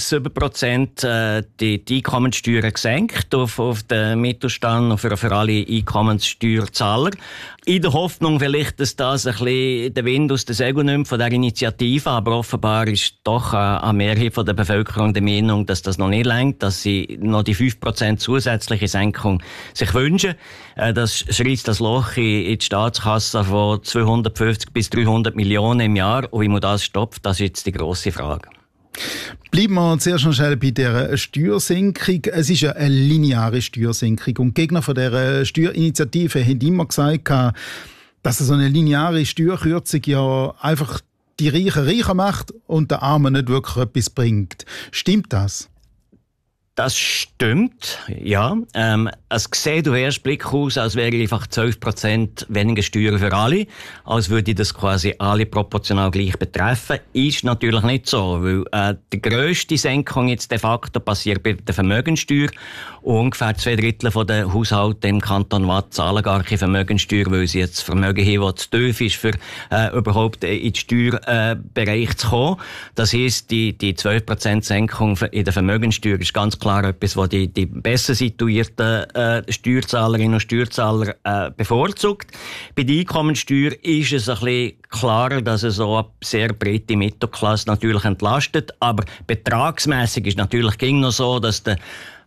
7% die Einkommenssteuern gesenkt auf den Mittelstand und für alle Einkommenssteuerzahler. In der Hoffnung vielleicht, dass das ein bisschen den Wind aus den Segeln nimmt von der Initiative, aber offenbar ist doch eine Mehrheit von der Bevölkerung der Meinung, dass das noch nicht reicht, dass sie noch die 5% zusätzliche Senkung sich wünschen. Das schreißt das Loch in die Staatskasse von 250 bis 300 Millionen im Jahr. Und wie man das stopft, das ist jetzt die grosse Frage. Bleiben wir zuerst noch schnell bei dieser Steuersenkung. Es ist ja eine lineare Steuersenkung. Und die Gegner von dieser Steuerinitiative haben immer gesagt, dass so eine lineare Steuerkürzung ja einfach die Reichen reicher macht und den Armen nicht wirklich etwas bringt. Stimmt das? Das stimmt, ja. Es sieht auf den ersten Blick aus, als wäre einfach 12% weniger Steuern für alle, als würde das quasi alle proportional gleich betreffen. Ist natürlich nicht so, weil die grösste Senkung jetzt de facto passiert bei der Vermögenssteuer. Ungefähr 2/3 der Haushalte im Kanton Watt zahlen gar keine Vermögenssteuer, weil sie jetzt Vermögen haben, das zu tief ist, für überhaupt in den Steuerbereich zu kommen. Das heisst, die 12% Senkung in der Vermögenssteuer ist ganz klar etwas, was die besser situierten Steuerzahlerinnen und Steuerzahler bevorzugt. Bei der Einkommensteuer ist es ein bisschen klarer, dass es so eine sehr breite Mittelklasse natürlich entlastet, aber betragsmässig ist natürlich ging noch so, dass der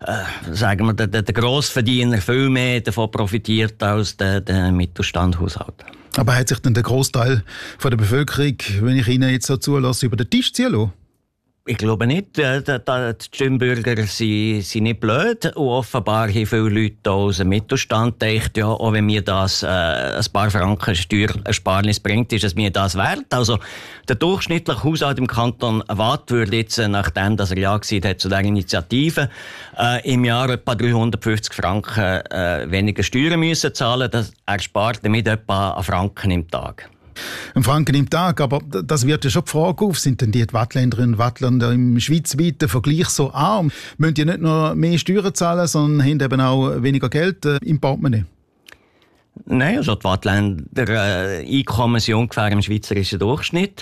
Grossverdiener viel mehr davon profitiert als der Mittelstandhaushalt. Aber hat sich denn der Großteil von der Bevölkerung, wenn ich Ihnen jetzt so zulasse, über den Tisch ziehen lassen? Ich glaube nicht. Die Stimmbürger sind nicht blöd. Und offenbar haben viele Leute aus dem Mittelstand gedacht, ja, auch wenn mir das ein paar Franken Steuerersparnis bringt, ist es mir das wert. Also der durchschnittliche Haushalt im Kanton Watt würde jetzt, nachdem er ja gesagt hat zu der Initiative, im Jahr etwa 350 Franken weniger Steuern müssen zahlen. Das erspart damit etwa einen Franken im Tag. Ein Franken im Tag, aber das wird ja schon die Frage auf, sind denn die Wattländerinnen und Wattländer im schweizweiten Vergleich so arm? Müssen die nicht nur mehr Steuern zahlen, sondern haben eben auch weniger Geld im Portemonnaie? Nein, also die Wattländer Einkommen sind ungefähr im schweizerischen Durchschnitt.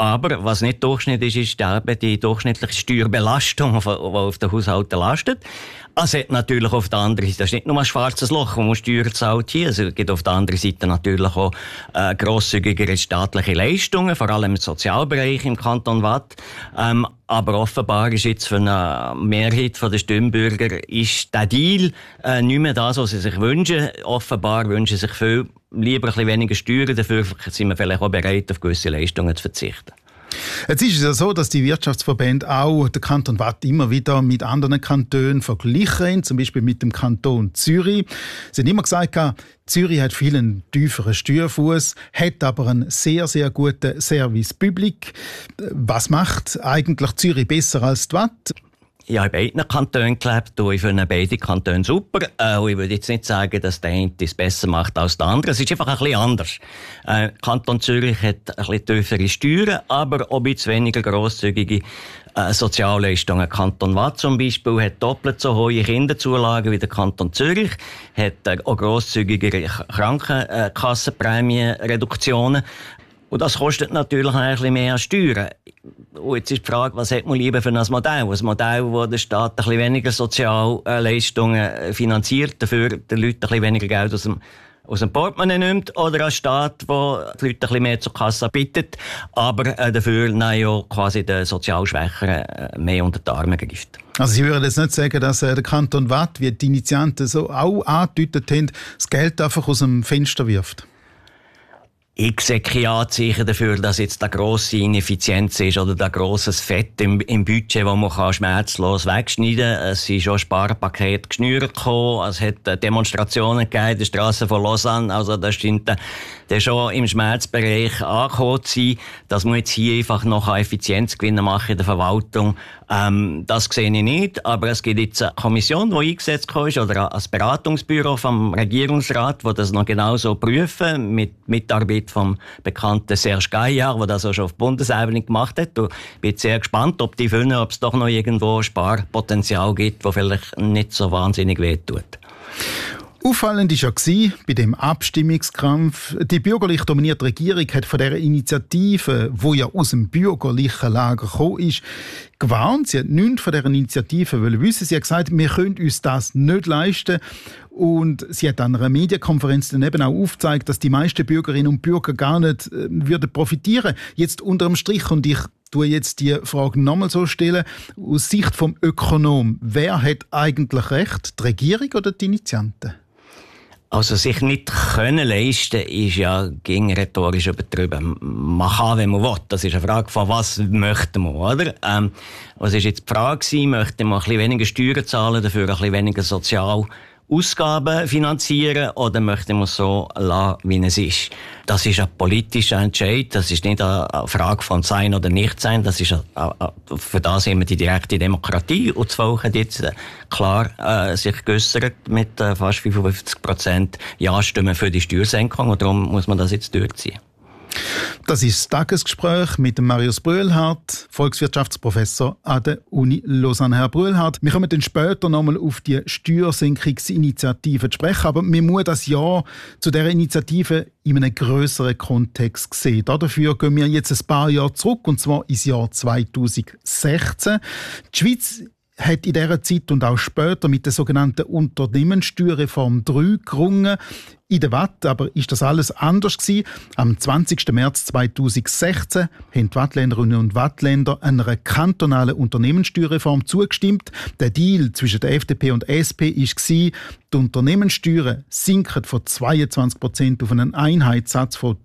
Aber was nicht Durchschnitt ist eben die durchschnittliche Steuerbelastung, die auf den Haushalten lastet. Es hat natürlich auf der anderen Seite, das ist nicht nur ein schwarzes Loch, wo man Steuern zahlt hier, es gibt auf der anderen Seite natürlich auch grosszügigere staatliche Leistungen, vor allem im Sozialbereich im Kanton Waadt. Aber offenbar ist jetzt für eine Mehrheit der Stimmbürger ist der Deal nicht mehr das, was sie sich wünschen. Offenbar wünschen sich viel lieber ein bisschen weniger Steuern, dafür sind wir vielleicht auch bereit, auf gewisse Leistungen zu verzichten. Jetzt ist es ja so, dass die Wirtschaftsverbände auch den Kanton Waadt immer wieder mit anderen Kantonen vergleichen, zum Beispiel mit dem Kanton Zürich. Sie haben immer gesagt, Zürich hat viel einen tieferen Steuerfuss, hat aber einen sehr, sehr guten Service Public. Was macht eigentlich Zürich besser als die Waadt? Ich habe in beiden Kantonen gelebt und ich finde beide Kantone super. Ich würde jetzt nicht sagen, dass der eine es besser macht als der andere. Es ist einfach ein bisschen anders. Kanton Zürich hat ein bisschen tiefere Steuern, aber auch ein bisschen weniger grosszügige Sozialleistungen. Kanton Waadt zum Beispiel hat doppelt so hohe Kinderzulagen wie der Kanton Zürich, hat auch grosszügigere Krankenkassenprämienreduktionen. Und das kostet natürlich ein bisschen mehr an Steuern. Und jetzt ist die Frage, was hat man lieber für ein Modell? Ein Modell, wo der Staat ein bisschen weniger Sozialleistungen finanziert, dafür den Leuten ein bisschen weniger Geld aus dem Portemonnaie nimmt, oder ein Staat, der die Leute ein bisschen mehr zur Kasse bittet, aber dafür ja quasi den Sozialschwächeren mehr unter die Arme greift. Also Sie würden jetzt nicht sagen, dass der Kanton Waadt, wie die Initianten so auch angedeutet haben, das Geld einfach aus dem Fenster wirft? Ich sehe keine Anzeichen dafür, dass jetzt da grosse Ineffizienz ist oder da grosses Fett im Budget, das man schmerzlos wegschneiden kann. Es sind schon Sparpakete geschnürt gekommen. Es hat Demonstrationen gegeben in der Strasse von Lausanne. Also das scheint dann schon im Schmerzbereich angekommen zu sein, dass man jetzt hier einfach noch Effizienzgewinne machen in der Verwaltung. Das sehe ich nicht. Aber es gibt jetzt eine Kommission, die eingesetzt ist, oder ein Beratungsbüro vom Regierungsrat, das das noch genauso prüfen, mit Mitarbeit vom bekannten Serge Gaillard, der das auch schon auf Bundesebene gemacht hat. Ich bin sehr gespannt, ob die finden, ob es doch noch irgendwo Sparpotenzial gibt, das vielleicht nicht so wahnsinnig wehtut. Auffallend war ja bei dem Abstimmungskampf, die bürgerlich dominierte Regierung hat von dieser Initiative, die ja aus dem bürgerlichen Lager gekommen ist, gewarnt. Sie hat nichts von dieser Initiative wissen. Sie hat gesagt, wir können uns das nicht leisten. Und sie hat an einer Medienkonferenz dann eben auch aufgezeigt, dass die meisten Bürgerinnen und Bürger gar nicht würden profitieren. Jetzt unterm Strich, und ich tue jetzt die Frage nochmal so stellen, aus Sicht vom Ökonom, wer hat eigentlich recht, die Regierung oder die Initianten? Also sich nicht können leisten ist ja gegen rhetorisch übertrieben. Man kann, wenn man will. Das ist eine Frage von, was möchte man, oder? Was ist jetzt die Frage? Möchte man ein bisschen weniger Steuern zahlen, dafür ein bisschen weniger Sozialausgaben finanzieren, oder möchte man so lassen, wie es ist? Das ist ein politischer Entscheid. Das ist nicht eine Frage von Sein oder Nichtsein. Das ist für das haben wir die direkte Demokratie. Und das Volk hat jetzt klar sich geäussert mit fast 55% Ja-Stimmen für die Steuersenkung. Und darum muss man das jetzt durchziehen. Das ist das Tagesgespräch mit Marius Brühlhardt, Volkswirtschaftsprofessor an der Uni Lausanne. Herr Brühlhardt, wir kommen dann später nochmal auf die Steuersenkungsinitiative zu sprechen, aber man muss das Ja zu dieser Initiative in einem grösseren Kontext sehen. Dafür gehen wir jetzt ein paar Jahre zurück, und zwar ins Jahr 2016. Die Schweiz hat in dieser Zeit und auch später mit der sogenannten Unternehmenssteuerreform 3 gerungen. In der Waadt aber ist das alles anders gewesen. Am 20. März 2016 haben die Waadtländerinnen und Waadtländer einer kantonalen Unternehmenssteuerreform zugestimmt. Der Deal zwischen der FDP und der SP war, die Unternehmenssteuern sinken von 22% auf einen Einheitssatz von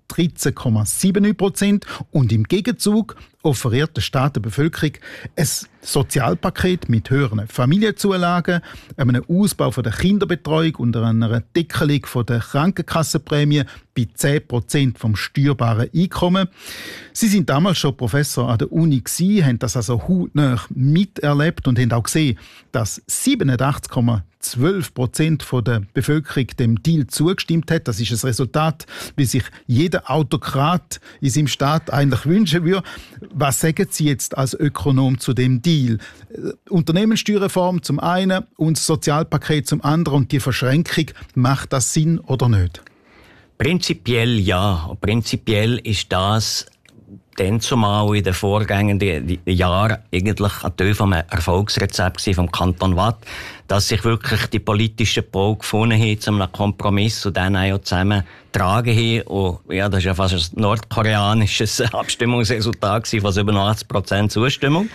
13,79% und im Gegenzug offeriert der Staat der Bevölkerung ein Sozialpaket mit höheren Familienzulagen, einem Ausbau von der Kinderbetreuung und einer Deckelung von der Krankenkassenprämie bei 10% vom steuerbaren Einkommen. Sie sind damals schon Professor an der Uni gewesen, haben das also hautnah miterlebt und haben auch gesehen, dass 87,12% der Bevölkerung dem Deal zugestimmt hat. Das ist ein Resultat, wie sich jeder Autokrat in seinem Staat eigentlich wünschen würde. Was sagen Sie jetzt als Ökonom zu dem Deal? Unternehmenssteuerreform zum einen und das Sozialpaket zum anderen und die Verschränkung, macht das Sinn oder nicht? Prinzipiell ja. Prinzipiell ist das dann zumal in den vorgängenden Jahren eigentlich ein Teil vom Erfolgsrezept vom Kanton Waadt, dass sich wirklich die politischen Pole gefunden haben zu einem Kompromiss und dann auch zusammen tragen haben. Und ja, das war ja fast ein nordkoreanisches Abstimmungsresultat von über 80% Zustimmung.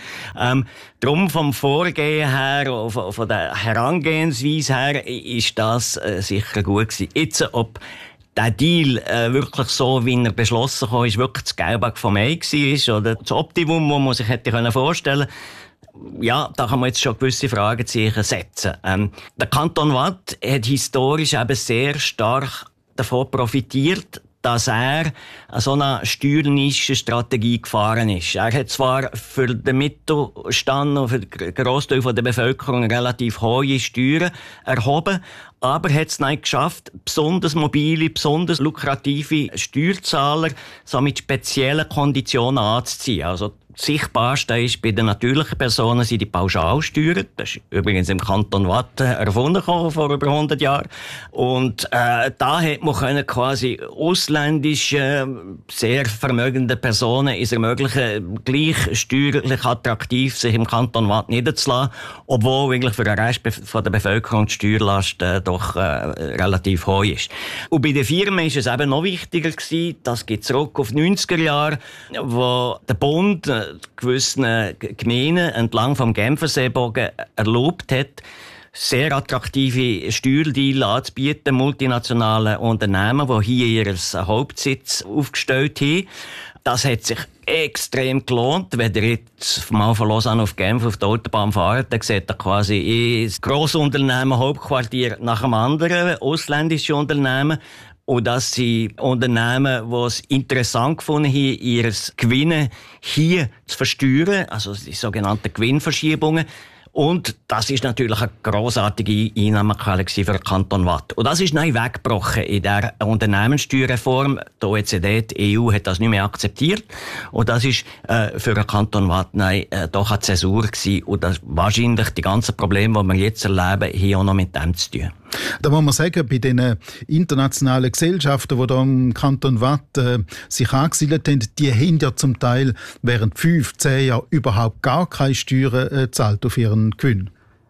Darum vom Vorgehen her, von der Herangehensweise her, ist das sicher gut gewesen. Jetzt, ob der Deal wirklich so, wie er beschlossen wurde, ist wirklich das Gelbhack vom Ei war, oder das Optimum, das man sich hätte vorstellen können. Ja, da kann man jetzt schon gewisse Fragezeichen setzen. Der Kanton Waadt hat historisch eben sehr stark davon profitiert, dass er so eine steuernische Strategie gefahren ist. Er hat zwar für den Mittelstand und für den Grossteil der Bevölkerung relativ hohe Steuern erhoben, aber hat es nicht geschafft, besonders mobile, besonders lukrative Steuerzahler so mit speziellen Konditionen anzuziehen. Also das Sichtbarste ist bei den natürlichen Personen sind die Pauschalsteuern. Das ist übrigens im Kanton Waadt erfunden vor über 100 Jahren. Und da hat man quasi ausländische, sehr vermögende Personen es ermöglichen, gleich steuerlich attraktiv sich im Kanton Waadt niederzulassen, obwohl eigentlich für den Rest von der Bevölkerung die Steuerlast doch relativ hoch ist. Und bei den Firmen ist es eben noch wichtiger gewesen, das geht zurück auf die 90er Jahre, wo der Bund gewissen Gemeinden entlang vom Genferseebogen erlaubt hat, sehr attraktive Steuerdeals anzubieten, multinationalen Unternehmen, die hier ihren Hauptsitz aufgestellt haben. Das hat sich extrem gelohnt. Wenn ihr jetzt mal von Lausanne auf Genf auf der Autobahn fahrt, dann seht ihr quasi ein Grossunternehmen, Hauptquartier nach dem anderen, ausländische Unternehmen. Und das sind Unternehmen, die es interessant gefunden haben, ihr Gewinne hier zu versteuern, also die sogenannten Gewinnverschiebungen. Und das ist natürlich eine grossartige Einnahmequelle für den Kanton Waadt. Und das ist neu weggebrochen in der Unternehmenssteuerreform. Die OECD, die EU, hat das nicht mehr akzeptiert. Und das ist für den Kanton Waadt doch eine Zäsur gewesen. Und das wahrscheinlich die ganzen Probleme, die wir jetzt erleben, hier auch noch mit dem zu tun. Da muss man sagen, bei den internationalen Gesellschaften, die hier im Kanton Waadt sich angesiedelt haben, die haben ja zum Teil während 5-10 Jahren überhaupt gar keine Steuern gezahlt auf ihren Gewinn.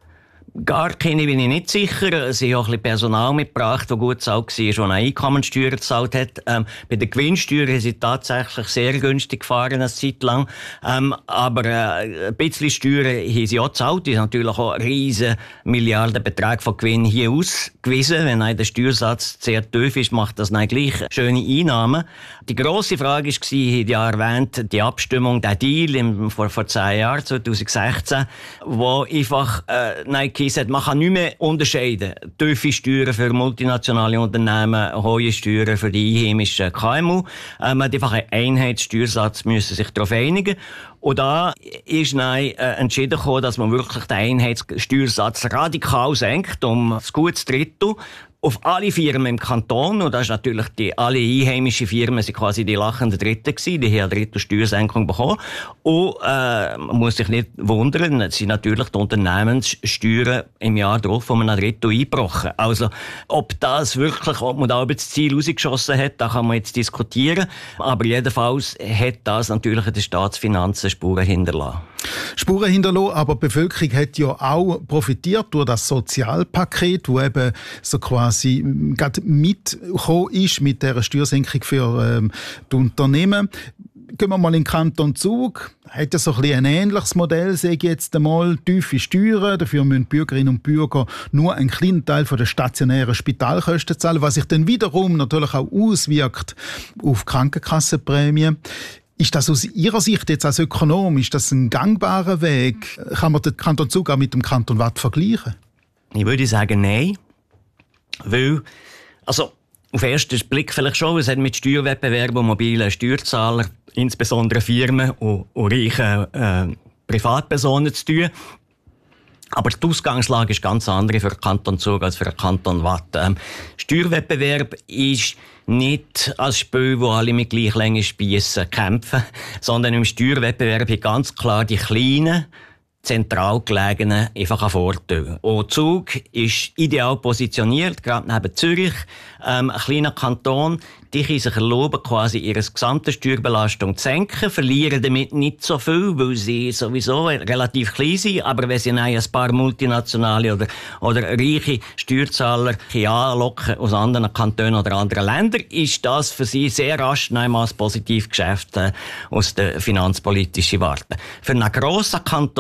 Gar keine bin ich nicht sicher. Sie haben auch ein bisschen Personal mitgebracht, das gut bezahlt war, das eine Einkommensteuer gezahlt hat. Bei der Gewinnsteuer sind sie tatsächlich sehr günstig gefahren, eine Zeit lang. Aber ein bisschen Steuern haben sie auch gezahlt. Die haben natürlich auch riesen Milliardenbeträge von Gewinn hier ausgewiesen. Wenn der Steuersatz sehr tief ist, macht das nicht gleich schöne Einnahmen. Die grosse Frage war, ich habe ja erwähnt, die Abstimmung, der Deal vor 10 Jahren, 2016, wo einfach man kann nicht mehr unterscheiden. Tiefe Steuern für multinationale Unternehmen, hohe Steuern für die einheimischen KMU. Man hat einfach einen Einheitssteuersatz, müssen sich darauf einigen. Und da ist entschieden worden, dass man wirklich den Einheitssteuersatz radikal senkt, um ein gutes Drittel. Auf alle Firmen im Kanton, und das ist natürlich alle einheimischen Firmen sind quasi die lachenden Dritten gewesen, die haben eine Drittel Steuersenkung bekommen. Und man muss sich nicht wundern, es sind natürlich die Unternehmenssteuern im Jahr darauf um ein Drittel eingebrochen. Also, ob man da über das Ziel rausgeschossen hat, da kann man jetzt diskutieren. Aber jedenfalls hat das natürlich in den Staatsfinanzen Spuren hinterlassen. Spuren hinterlassen, aber die Bevölkerung hat ja auch profitiert durch das Sozialpaket, das eben so quasi gerade mitgekommen ist mit dieser Steuersenkung für die Unternehmen. Gehen wir mal in den Kanton Zug. Hat ja so ein ähnliches Modell, sage ich jetzt einmal, tiefe Steuern. Dafür müssen Bürgerinnen und Bürger nur einen kleinen Teil von der stationären Spitalkosten zahlen, was sich dann wiederum natürlich auch auswirkt auf Krankenkassenprämien. Ist das aus Ihrer Sicht jetzt als Ökonom, ist das ein gangbarer Weg? Kann man den Kanton Zug auch mit dem Kanton Waadt vergleichen? Ich würde sagen, nein. Weil, auf den ersten Blick vielleicht schon, es hat mit Steuerwettbewerb und mobilen Steuerzahlern, insbesondere Firmen und reichen Privatpersonen zu tun. Aber die Ausgangslage ist ganz andere für den Kanton Zug als für den Kanton Waadt. Steuerwettbewerb ist nicht als Spiel, wo alle mit gleich langen Spiessen kämpfen, sondern im Steuerwettbewerb sind ganz klar die Kleinen zentral gelegenen einfach Vorteil. Und Zug ist ideal positioniert, gerade neben Zürich, ein kleiner Kanton. Die können sich erlauben, quasi ihre gesamte Steuerbelastung zu senken, verlieren damit nicht so viel, weil sie sowieso relativ klein sind. Aber wenn sie ein paar multinationale oder reiche Steuerzahler anlocken aus anderen Kantonen oder anderen Ländern, ist das für sie sehr rasch ein positives Geschäft aus der finanzpolitischen Warte. Für einen grossen Kanton